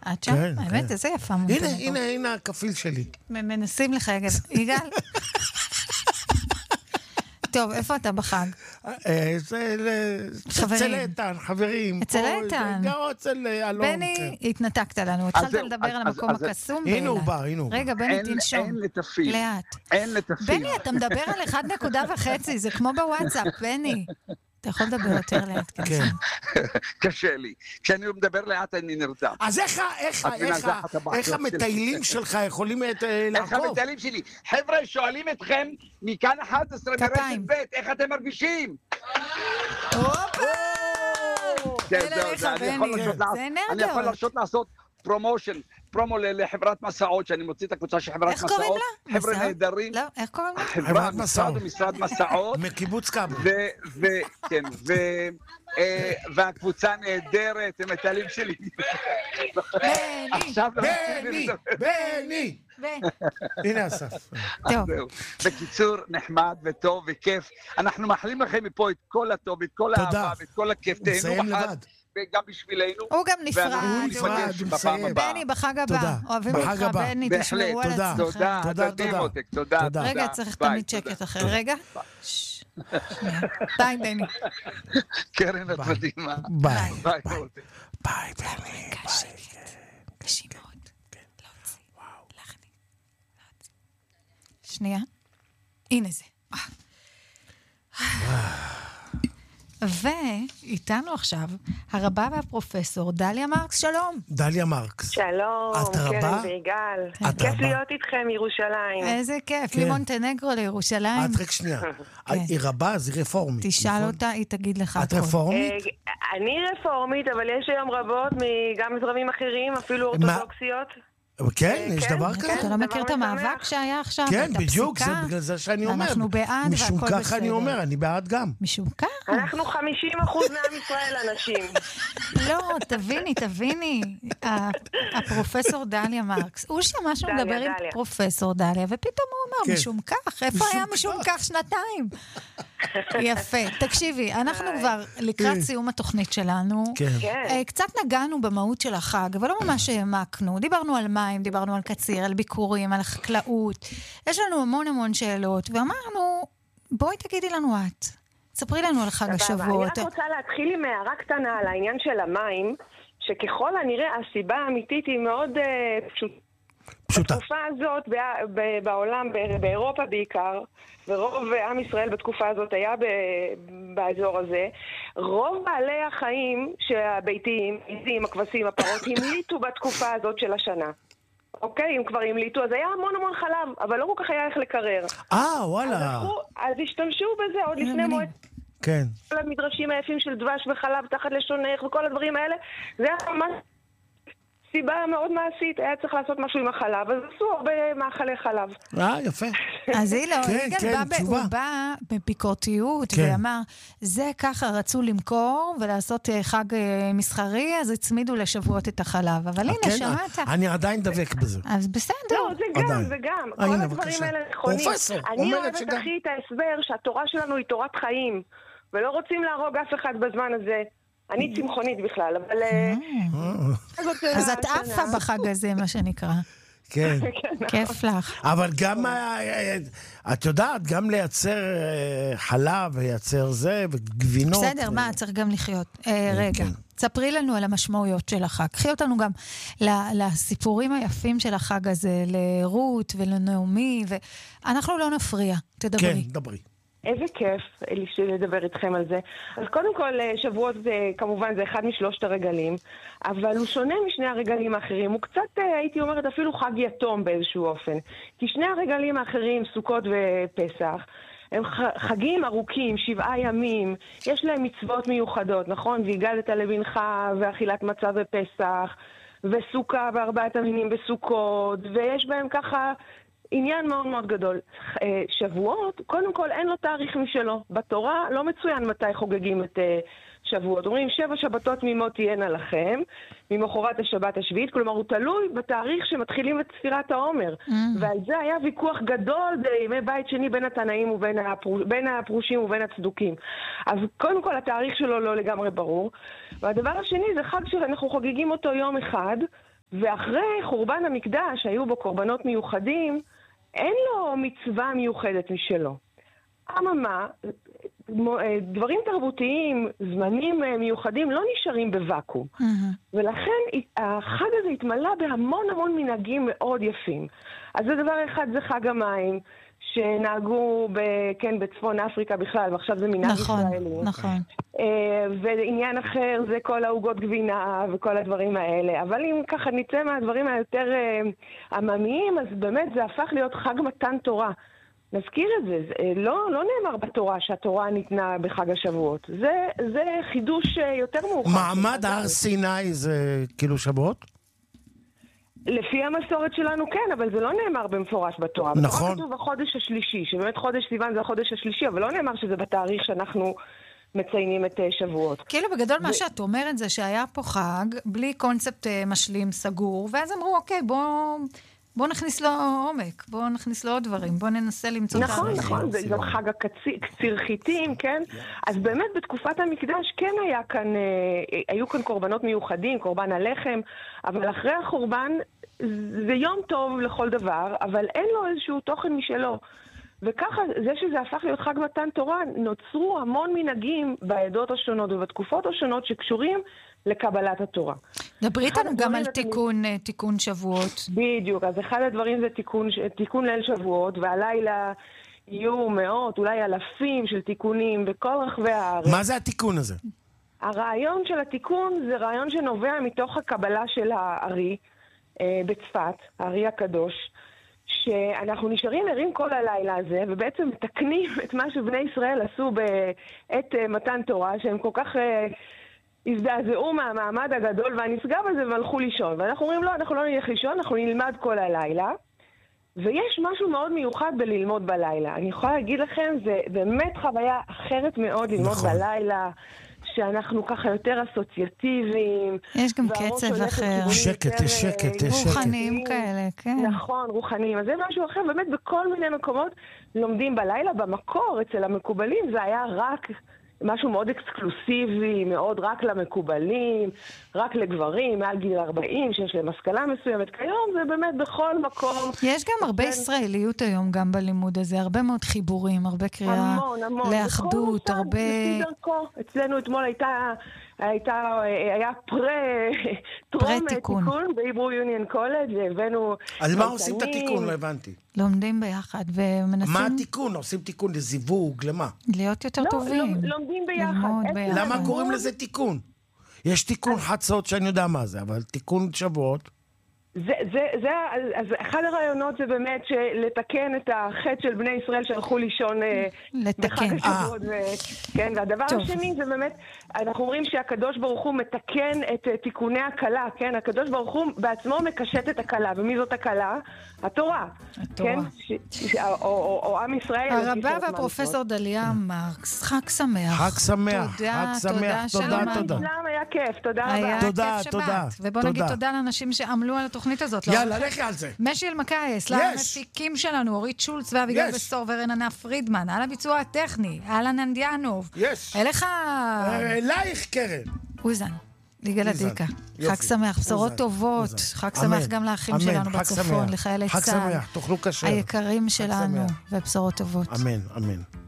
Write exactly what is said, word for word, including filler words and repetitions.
את שם? האמת, איזה יפה מונטנגרו. הנה, הנה, הנה הכפיל שלי. מנסים לך, יגאל. טוב, איפה אתה בחג? אצל איתן, חברים. אצל איתן. אצל אלון. בני, התנתקת לנו. התחלת לדבר על המקום הקסום. הנה הוא בא, הנה הוא בא. רגע, בני, תנשום. אין לתפיל. לאט. אין לתפיל. בני, אתה מדבר על אחד נקודה וחצי, זה כמו בוואטסאפ, בני. אתה יכול לדבר יותר לאט. כן. קשה לי. כשאני מדבר לאט אני נרדם. אז איך, איך, איך, איך המטיילים שלך יכולים לעקוב? איך המטיילים שלי? חבר'ה, שואלים אתכם מכאן אחת עשרה מרשת ב', איך אתם מרגישים? אני יכול לרשות לעשות פרומושן, פרומו לחברת מסעות, שאני מוציא את הקבוצה של חברת מסעות. איך קוראים לה? חבר'ה נהדרים. לא, איך קוראים לה? חברת מסעות. משרד מסעות. מקיבוץ כבל. וכן, והקבוצה נהדרת, הם מטיילים שלי. בני! בני! בני! הנה אסף. בקיצור, נחמד וטוב וכיף. אנחנו מאחלים לכם מפה את כל הטוב, את כל האהבה ואת כל הכיף. תהנו בחג. וגם בשבילנו. הוא גם נפרד. ואנחנו ניפגש בפעם הבאה. בני, בחג הבא. אוהבים אותך, בני, תשמרו על עצמכם. תודה, תודה, תודה, תודה. רגע, צריך תמיד שקט אחר. רגע. ביי, בני. קרן, את מדהימה. ביי. ביי, ביי, בני. קשה, קשה מאוד. להוציא, להכניס, להוציא. שנייה. הנה זה. ואיתנו עכשיו הרבה והפרופסור דליה מרקס, שלום. דליה מרקס. שלום, קרן ויגאל. כיף להיות איתכם ירושלים. איזה כיף, ממונטנגרו לירושלים. את רק שנייה, היא רבה, אז היא רפורמית. תשאל אותה, היא תגיד לך. את רפורמית? אני רפורמית, אבל יש היום רבות, גם זרמים אחרים, אפילו אורתודוקסיות. כן, יש דבר כזה. אתה לא מכיר את המאבק שהיה עכשיו? כן, בדיוק, זה בגלל זה שאני אומר. אנחנו בעד והכל בסדר. משום כך אני אומר, אני בעד גם. משום כך? אנחנו חמישים אחוז מעם ישראל אנשים. לא, תביני, תביני. הפרופסור דליה מרקס, הוא שמע שהוא מדבר עם פרופסור דליה, ופתאום הוא אמר, משום כך, איפה היה משום כך שנתיים? יפה. תקשיבי, אנחנו כבר לקראת סיום התוכנית שלנו. קצת נגענו במהות של החג, אבל לא ממש העמקנו. דיברנו על מים, דיברנו על קציר, על ביקורים, על החקלאות. יש לנו המון המון שאלות, ואמרנו, בואי תגידי לנו את. ספרי לנו על חג השבועות. אני רק רוצה להתחיל עם הערה קטנה על העניין של המים, שככל הנראה הסיבה האמיתית היא מאוד פשוטה. פשוטה. בתקופה הזאת, בעולם, באירופה בעיקר, ורוב עם ישראל בתקופה הזאת היה באזור הזה, רוב בעלי החיים שהביתיים, עיזים, הכבשים, הפרות, המליטו בתקופה הזאת של השנה. אוקיי, אם כבר המליטו, אז היה המון המון חלב, אבל לא כל כך היה איך לקרר. אה, וואלה. אז השתמשו בזה עוד לפני מועד. כן. כל המדרשים היפים של דבש וחלב תחת לשונך וכל הדברים האלה, זה היה ממש סיבה מאוד מעשית, היה צריך לעשות משהו עם החלב, אז עשו הרבה מאכלי חלב. אה, יפה. אז היא לא, הוא בא בפיקורתיות ואמר, זה ככה רצו למכור ולעשות חג מסחרי, אז הצמידו לשבועות את החלב. אבל הנה, שמעת. אני עדיין דבק בזה. אז בסדר. לא, זה גם, זה גם. כל הדברים האלה נכונים. אני אוהבת הכי את ההסבר שהתורה שלנו היא תורת חיים, ולא רוצים להרוג אף אחד בזמן הזה. אני צמחונית בכלל, אבל... אז את עפה בחג הזה, מה שנקרא. כן. כיף לך. אבל גם, את יודעת, גם לייצר חלב, לייצר זה, וגבינות. בסדר, מה, צריך גם לחיות. רגע, ספרי לנו על המשמעויות של החג. קחי אותנו גם לסיפורים היפים של החג הזה, לרות ולנעמי, ואנחנו לא נפריע, תדברי. כן, דברי. איזה כיף לדבר איתכם על זה. אז קודם כל, שבועות זה, כמובן, זה אחד משלושת הרגלים, אבל הוא שונה משני הרגלים האחרים. הוא קצת, הייתי אומרת, אפילו חג יתום באיזשהו אופן. כי שני הרגלים האחרים, סוכות ופסח, הם חגים ארוכים, שבעה ימים, יש להם מצוות מיוחדות, נכון? והגדת לבנך, ואכילת מצה בפסח, וסוכה בארבעת המינים בסוכות, ויש בהם ככה עניין מאוד מאוד גדול. שבועות, קודם כל אין לו תאריך משלו. בתורה לא מצוין מתי חוגגים את שבועות. אומרים שבע שבתות תמימות תהיינה לכם, ממחרת השבת השביעית, כלומר הוא תלוי בתאריך שמתחילים את ספירת העומר. Mm. ועל זה היה ויכוח גדול בימי בית שני בין התנאים ובין הפרוש, בין הפרושים ובין הצדוקים. אז קודם כל התאריך שלו לא לגמרי ברור. והדבר השני זה חג שאנחנו חוגגים אותו יום אחד, ואחרי חורבן המקדש, היו בו קורבנות מיוחדים, אין לו מצווה מיוחדת משלו. אממה, דברים תרבותיים, זמנים מיוחדים, לא נשארים בוואקום. Mm-hmm. ולכן החג הזה התמלא בהמון המון מנהגים מאוד יפים. אז זה דבר אחד, זה חג המים, שנהגו ב, כן, בצפון אפריקה בכלל, ועכשיו זה מנהג נכון, ישראלי. נכון. ועניין אחר זה כל העוגות גבינה וכל הדברים האלה. אבל אם ככה נצא מהדברים היותר עממיים, אז באמת זה הפך להיות חג מתן תורה. נזכיר את זה, זה לא, לא נאמר בתורה שהתורה ניתנה בחג השבועות. זה, זה חידוש יותר מאוחר. מעמד הר סיני זה כאילו שבועות? לפי המסורת שלנו כן, אבל זה לא נאמר במפורש בתורה. נכון. בתורה כתוב החודש השלישי, שבאמת חודש סיוון זה החודש השלישי, אבל לא נאמר שזה בתאריך שאנחנו מציינים את שבועות. כאילו בגדול מה שאת אומרת זה שהיה פה חג, בלי קונספט משלים סגור, ואז אמרו, אוקיי, בוא... בוא נכניס לו עומק, בוא נכניס לו עוד דברים, בוא ננסה למצוא את נכון, נכון, זה חג הקציר חיטים, כן? אז באמת בתקופת המקדש כן היה כאן, היו כאן קורבנות מיוחדים, קורבן הלחם, אבל אחרי החורבן זה יום טוב לכל דבר, אבל אין לו איזשהו תוכן משלו. וככה, זה שזה הפך להיות חג מתן תורה, נוצרו המון מנהגים בעדות השונות ובתקופות השונות שקשורים לקבלת התורה. דברי איתנו גם על תיקון, תיקון שבועות. בדיוק, אז אחד הדברים זה תיקון, תיקון ליל שבועות, והלילה יהיו מאות, אולי אלפים של תיקונים בכל רחבי הארץ. מה זה התיקון הזה? הרעיון של התיקון זה רעיון שנובע מתוך הקבלה של הארי אה, בצפת, הארי הקדוש, שאנחנו נשארים ערים כל הלילה הזה, ובעצם מתקנים את מה שבני ישראל עשו בעת uh, מתן תורה, שהם כל כך uh, הזדעזעו מהמעמד הגדול והנשגב הזה, והלכו לישון. ואנחנו אומרים, לא, אנחנו לא נלך לישון, אנחנו נלמד כל הלילה. ויש משהו מאוד מיוחד בללמוד בלילה. אני יכולה להגיד לכם, זה באמת חוויה אחרת מאוד ללמוד נכון. בלילה, שאנחנו ככה יותר אסוציאטיביים. יש גם קצב אחר. שקט, יש שקט, יש שקט. רוחניים כאלה, כן. נכון, רוחניים. אז זה משהו אחר, באמת בכל מיני מקומות לומדים בלילה. במקור, אצל המקובלים, זה היה רק משהו מאוד אקסקלוסיבי, מאוד רק למקובלים, רק לגברים, מעל גיל ארבעים, שיש להם השכלה מסוימת. כיום זה באמת בכל מקום. יש גם הרבה ישראליות היום גם בלימוד הזה, הרבה מאוד חיבורים, הרבה קריאה המון, המון. לאחדות, הרבה... אצלנו אתמול הייתה... הייתה, היה פרה תיקון בהיברו יוניון קולג' והבאנו... על מה עושים את התיקון? לא הבנתי. לומדים ביחד ומנסים... מה התיקון? עושים תיקון לזיווג, למה? להיות יותר טובים. לומדים ביחד. למה קוראים לזה תיקון? יש תיקון חצות שאני יודע מה זה, אבל תיקון שבועות... זה, זה, זה, אז אחד הרעיונות זה באמת לתקן את החטא של בני ישראל שהלכו לישון לתקן. בחג השבועות. כן, והדבר טוב. השני זה באמת, אנחנו אומרים שהקדוש ברוך הוא מתקן את תיקוני הקלה, כן? הקדוש ברוך הוא בעצמו מקשט את הקלה, ומי זאת הקלה? התורה. התורה. כן? ש, ש, או, או, או עם ישראל. הרבה והפרופסור דליה מרקס, חג שמח. חג שמח, תודה, חג שמח, תודה, תודה. היה כיף, תודה רבה. היה תודה, כיף תודה. ובוא נגיד תודה לאנשים שעמלו על התוכנית הזאת. יאללה, לכי על זה. משיל מקייס, למפיקים שלנו, אורית שולץ ואביגל בסור ורננה פרידמן, על הביצוע הטכני, אלן אנדיאנוב. יש. אליך... אלייך, קרן. אוזן, ליגל עדיקה. חג שמח, בשורות טובות. חג שמח גם לאחים שלנו בצפון, לחיילי צה"ל. חג שמח, תאכלו כשר. היקרים שלנו, ובשורות טובות. אמן, אמן.